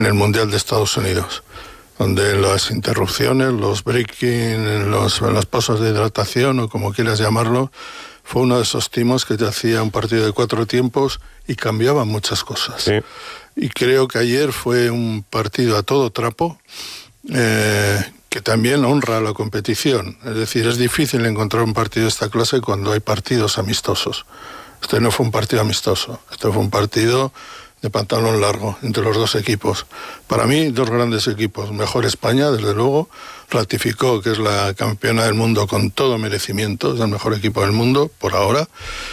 en el Mundial de Estados Unidos, donde las interrupciones, los breaking, las pausas de hidratación o como quieras llamarlo, fue uno de esos timos que te hacía un partido de 4 tiempos y cambiaban muchas cosas. Sí. Y creo que ayer fue un partido a todo trapo, que también honra la competición. Es decir, es difícil encontrar un partido de esta clase cuando hay partidos amistosos. Este no fue un partido amistoso, este fue un partido de pantalón largo entre los dos equipos. Para mí, dos grandes equipos. Mejor España, desde luego, ratificó que es la campeona del mundo con todo merecimiento, es el mejor equipo del mundo, por ahora.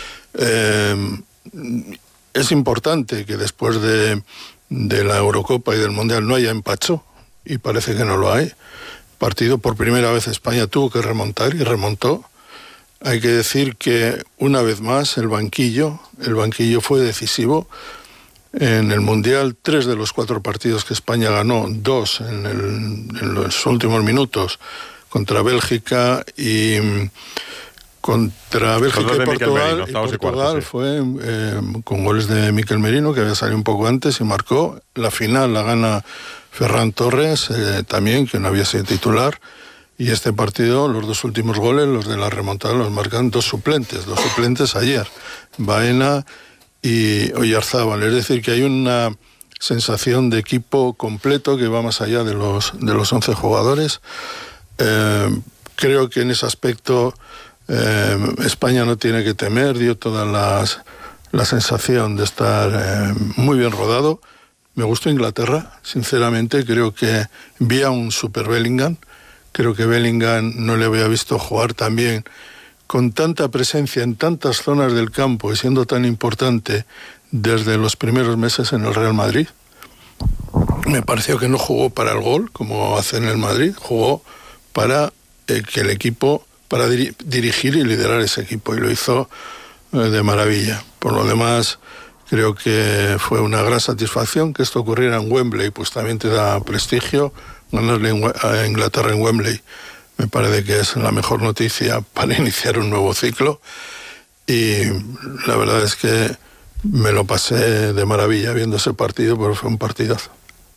Es importante que después de la Eurocopa y del Mundial no haya empacho, y parece que no lo hay. Partido, por primera vez España tuvo que remontar y remontó. Hay que decir que una vez más el banquillo fue decisivo. En el Mundial, 3 de los 4 partidos que España ganó, 2 en los últimos minutos, contra Bélgica y Portugal. Y Portugal fue con goles de Mikel Merino, que había salido un poco antes y marcó. La final la gana Ferran Torres, también, que no había sido titular. Y este partido, los 2 últimos goles, los de la remontada, los marcan 2 suplentes ayer, Baena y Oyarzábal. Es decir, que hay una sensación de equipo completo que va más allá de los 11 jugadores. Creo que en ese aspecto España no tiene que temer, dio toda la sensación de estar muy bien rodado. Me gustó Inglaterra, sinceramente, creo que vi a un super Bellingham. Creo que Bellingham no le había visto jugar tan bien, con tanta presencia en tantas zonas del campo y siendo tan importante desde los primeros meses en el Real Madrid. Me pareció que no jugó para el gol, como hace en el Madrid, jugó para que el equipo, para dirigir y liderar ese equipo, y lo hizo de maravilla. Por lo demás, creo que fue una gran satisfacción que esto ocurriera en Wembley, pues también te da prestigio. Ganarle a Inglaterra en Wembley me parece que es la mejor noticia para iniciar un nuevo ciclo, y la verdad es que me lo pasé de maravilla viendo ese partido, porque fue un partidazo.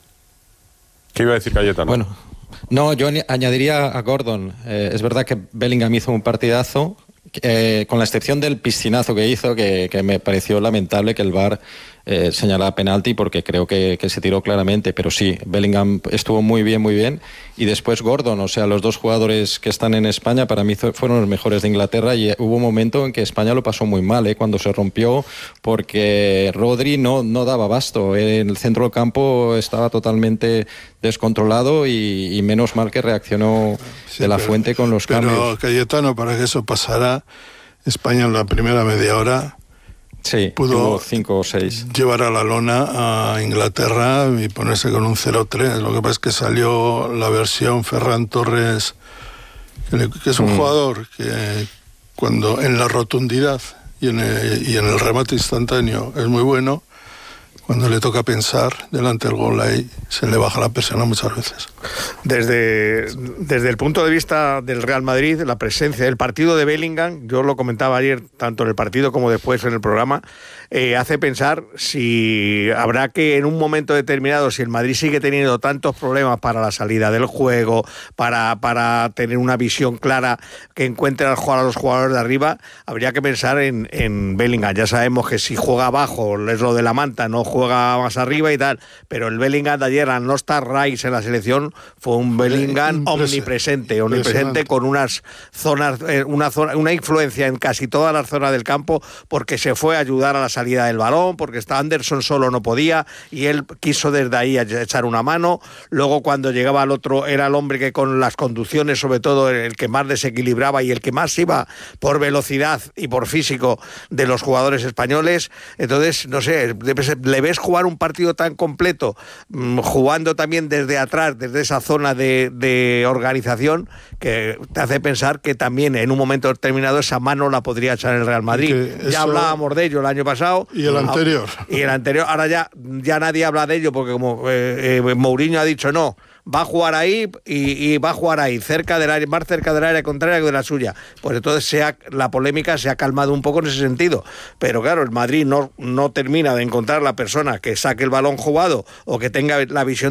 ¿Qué iba a decir Cayetano? Bueno, no, yo añadiría a Gordon. Es verdad que Bellingham hizo un partidazo, con la excepción del piscinazo que hizo, que me pareció lamentable que el VAR señalara penalti, porque creo que se tiró claramente, pero sí, Bellingham estuvo muy bien, y después Gordon, o sea, los 2 jugadores que están en España para mí fueron los mejores de Inglaterra, y hubo un momento en que España lo pasó muy mal, cuando se rompió, porque Rodri no daba abasto, en el centro del campo estaba totalmente descontrolado, y menos mal que reaccionó De La Fuente con los cambios. Pero Cayetano, para que eso pasara, España en la primera media hora pudo 5 o 6 llevar a la lona a Inglaterra y ponerse con un 0-3. Lo que pasa es que salió la versión Ferran Torres, que es un jugador que cuando en la rotundidad y en el remate instantáneo es muy bueno, cuando le toca pensar delante del gol, ahí se le baja la presión muchas veces. Desde el punto de vista del Real Madrid, la presencia del partido de Bellingham, yo lo comentaba ayer, tanto en el partido como después en el programa, hace pensar si habrá que en un momento determinado, si el Madrid sigue teniendo tantos problemas para la salida del juego, para tener una visión clara que encuentre a los jugadores de arriba, habría que pensar en Bellingham. Ya sabemos que si juega abajo es lo de la manta, no juega más arriba y tal, pero el Bellingham de ayer, al no estar Rice en la selección, fue un Bellingham omnipresente con unas zonas, una influencia en casi todas las zonas del campo, porque se fue a ayudar a la salida del balón, porque Anderson solo no podía y él quiso desde ahí echar una mano. Luego, cuando llegaba al otro, era el hombre que con las conducciones, sobre todo, el que más desequilibraba y el que más iba por velocidad y por físico de los jugadores españoles. Entonces, no sé, le ves jugar un partido tan completo, jugando también desde atrás, desde esa zona de organización, que te hace pensar que también en un momento determinado esa mano la podría echar el Real Madrid. Ya hablábamos de ello el año pasado. Y el anterior. Ahora ya nadie habla de ello, porque como Mourinho ha dicho no, va a jugar ahí y va a jugar ahí, cerca del área, más cerca del área contraria que de la suya. Pues entonces la polémica se ha calmado un poco en ese sentido. Pero claro, el Madrid no termina de encontrar la persona que saque el balón jugado o que tenga la visión